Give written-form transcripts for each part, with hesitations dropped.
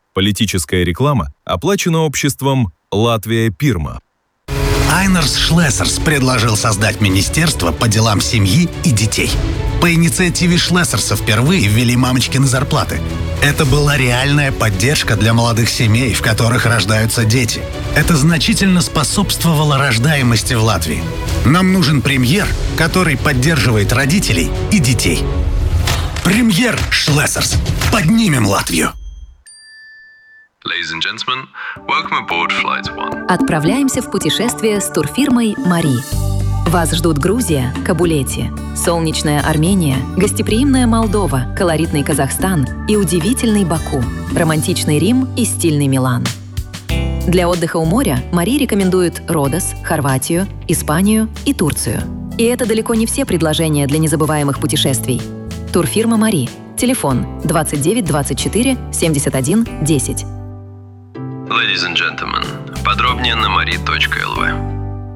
Политическая реклама оплачена обществом «Латвия Пирма». Айнарс Шлессерс предложил создать министерство по делам семьи и детей. По инициативе Шлессерса впервые ввели мамочкины зарплаты. Это была реальная поддержка для молодых семей, в которых рождаются дети. Это значительно способствовало рождаемости в Латвии. Нам нужен премьер, который поддерживает родителей и детей. Премьер Шлессерс. Поднимем Латвию. Ladies and gentlemen, welcome aboard Flight One. Отправляемся в путешествие с турфирмой «Мари». Вас ждут Грузия, Кабулети, солнечная Армения, гостеприимная Молдова, колоритный Казахстан и удивительный Баку, романтичный Рим и стильный Милан. Для отдыха у моря «Мари» рекомендует Родос, Хорватию, Испанию и Турцию. И это далеко не все предложения для незабываемых путешествий. Турфирма «Мари». Телефон 29 24 71 10. Ladies and gentlemen, подробнее на mari.lv.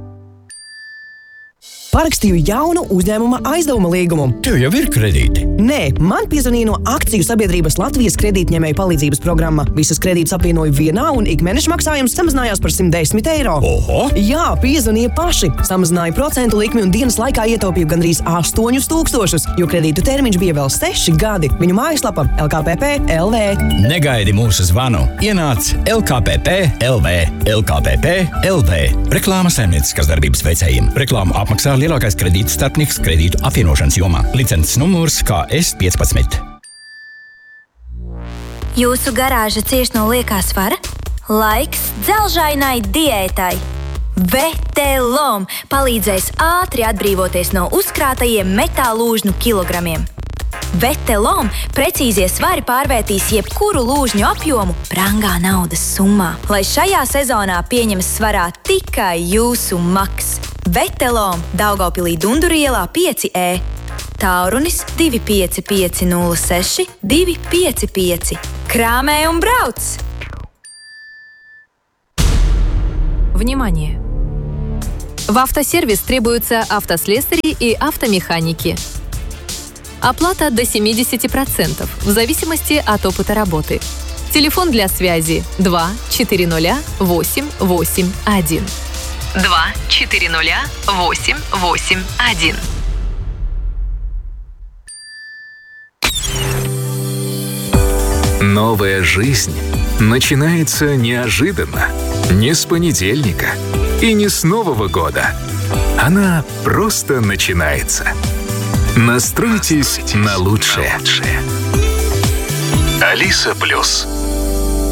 Parakstīju jaunu uzņēmuma aizdevuma līgumu. Tev jau ir kredīti? Nē, man piezvanīja no akciju sabiedrības Latvijas kredītņēmēju palīdzības programma. Visas kredītas apvienoju vienā un ikmēneša maksājums samazinājās par 110 eiro. Oho! Jā, piezvanīja paši. Samazināja procentu likmi un dienas laikā ietaupīju gandrīz 8000, jo kredītu termiņš bija vēl 6 gadi. Viņu mājaslapa LKPP.LV. Negaidi mūsu zvanu. Ienāc LKPP.LV. LKPP.LV. Reklāma saimnieciskas darbības veicējiem. Reklāmu apmaksā lielākais kredītu starpnieks kredītu apvienošanas jomā. Licences numurs KS15. Jūsu garāža cieš no liekā svara? Laiks dzelžainai diētai. Vetelom palīdzēs ātri atbrīvoties no uzkrātajiem metālūžņu kilogramiem. Vetelom precīzie svari pārvērtīs jebkuru lūžņu apjomu brangā naudas summā, lai šajā sezonā pieņemas svarā tikai jūsu maks. Vetelom Daugavpilī Dunduru ielā 5E. Taurunis 25506 255. Krāmē un brauc! Внимание! В автосервис требуются автослесари и автомеханики. Оплата до 70% в зависимости от опыта работы. Телефон для связи 240 881. 240 881. Новая жизнь начинается неожиданно, не с понедельника и не с Нового года. Она просто начинается. Настройтесь на лучшее. Алиса Плюс.